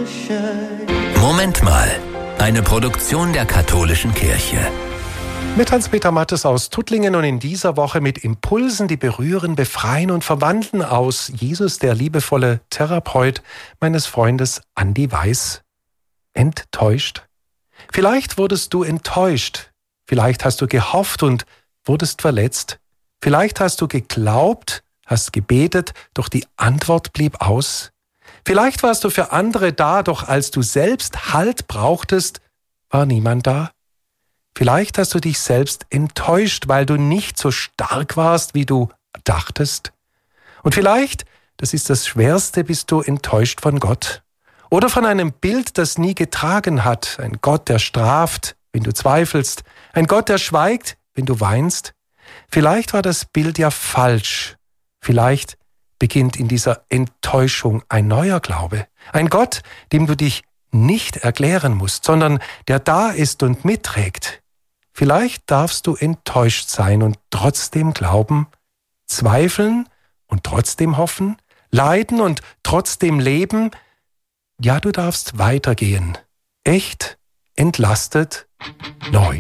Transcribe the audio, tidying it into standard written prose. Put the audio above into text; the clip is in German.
Moment mal, eine Produktion der Katholischen Kirche. Mit Hans-Peter Mattes aus Tuttlingen und in dieser Woche mit Impulsen, die berühren, befreien und verwandeln aus Jesus, der liebevolle Therapeut meines Freundes Andi Weiß. Enttäuscht? Vielleicht wurdest du enttäuscht. Vielleicht hast du gehofft und wurdest verletzt. Vielleicht hast du geglaubt, hast gebetet, doch die Antwort blieb aus. Vielleicht warst du für andere da, doch als du selbst Halt brauchtest, war niemand da. Vielleicht hast du dich selbst enttäuscht, weil du nicht so stark warst, wie du dachtest. Und vielleicht, das ist das Schwerste, bist du enttäuscht von Gott. Oder von einem Bild, das nie getragen hat. Ein Gott, der straft, wenn du zweifelst. Ein Gott, der schweigt, wenn du weinst. Vielleicht war das Bild ja falsch. Vielleicht beginnt in dieser Enttäuschung ein neuer Glaube. Ein Gott, dem du dich nicht erklären musst, sondern der da ist und mitträgt. Vielleicht darfst du enttäuscht sein und trotzdem glauben, zweifeln und trotzdem hoffen, leiden und trotzdem leben. Ja, du darfst weitergehen. Echt, entlastet, neu.